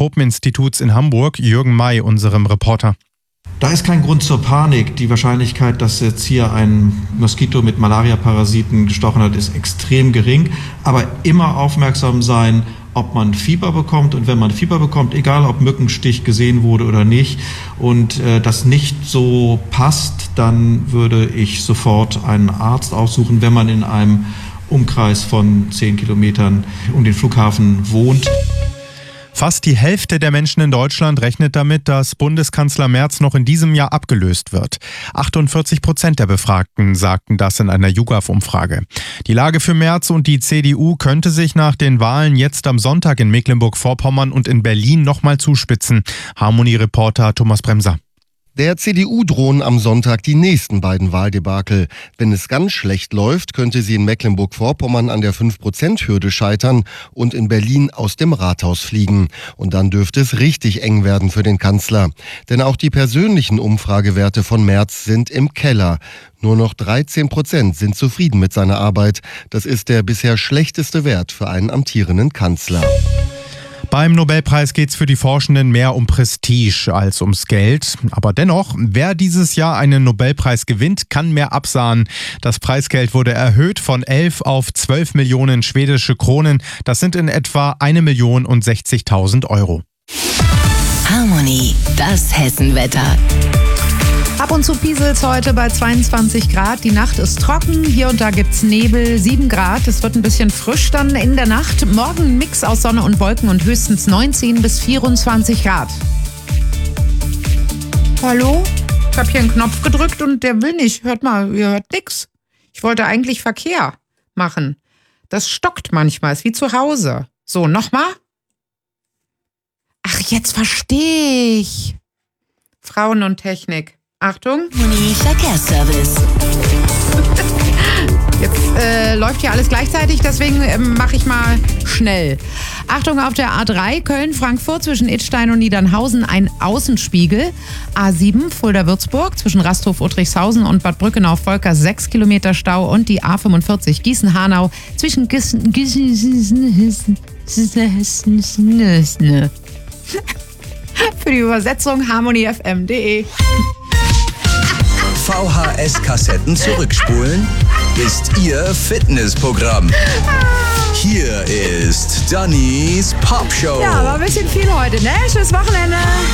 Tropeninstituts in Hamburg, Jürgen May, unserem Reporter. Da ist kein Grund zur Panik. Die Wahrscheinlichkeit, dass jetzt hier ein Moskito mit Malaria-Parasiten gestochen hat, ist extrem gering. Aber immer aufmerksam sein, ob man Fieber bekommt. Und wenn man Fieber bekommt, egal ob Mückenstich gesehen wurde oder nicht, und das nicht so passt, dann würde ich sofort einen Arzt aufsuchen, wenn man in einem Umkreis von 10 Kilometern um den Flughafen wohnt. Fast die Hälfte der Menschen in Deutschland rechnet damit, dass Bundeskanzler Merz noch in diesem Jahr abgelöst wird. 48% der Befragten sagten das in einer YouGov-Umfrage. Die Lage für Merz und die CDU könnte sich nach den Wahlen jetzt am Sonntag in Mecklenburg-Vorpommern und in Berlin nochmal zuspitzen. Harmonie-Reporter Thomas Bremser. Der CDU drohen am Sonntag die nächsten beiden Wahldebakel. Wenn es ganz schlecht läuft, könnte sie in Mecklenburg-Vorpommern an der 5%-Hürde scheitern und in Berlin aus dem Rathaus fliegen. Und dann dürfte es richtig eng werden für den Kanzler. Denn auch die persönlichen Umfragewerte von Merz sind im Keller. Nur noch 13% sind zufrieden mit seiner Arbeit. Das ist der bisher schlechteste Wert für einen amtierenden Kanzler. Beim Nobelpreis geht es für die Forschenden mehr um Prestige als ums Geld. Aber dennoch, wer dieses Jahr einen Nobelpreis gewinnt, kann mehr absahnen. Das Preisgeld wurde erhöht von 11 auf 12 Millionen schwedische Kronen. Das sind in etwa 1.060.000 Euro. Harmonie, das Hessenwetter. Ab und zu pieselt's heute bei 22 Grad. Die Nacht ist trocken. Hier und da gibt's Nebel, 7 Grad. Es wird ein bisschen frisch dann in der Nacht. Morgen ein Mix aus Sonne und Wolken und höchstens 19 bis 24 Grad. Hallo? Ich habe hier einen Knopf gedrückt und der will nicht. Hört mal, ihr hört nix. Ich wollte eigentlich Verkehr machen. Das stockt manchmal, ist wie zu Hause. So, nochmal? Ach, jetzt verstehe ich. Frauen und Technik. Achtung. Harmonie Verkehrsservice. Jetzt läuft hier alles gleichzeitig, deswegen mache ich mal schnell. Achtung, auf der A3 Köln-Frankfurt zwischen Idstein und Niedernhausen ein Außenspiegel. A7 Fulda-Würzburg zwischen Rasthof-Uttrichshausen und Bad Brückenau-Volkers 6 Kilometer Stau und die A45 Gießen-Hanau zwischen Für die Übersetzung harmoniefm.de. VHS-Kassetten zurückspulen ist Ihr Fitnessprogramm. Hier ist Dannys Popshow. Ja, war ein bisschen viel heute, ne? Schönes Wochenende.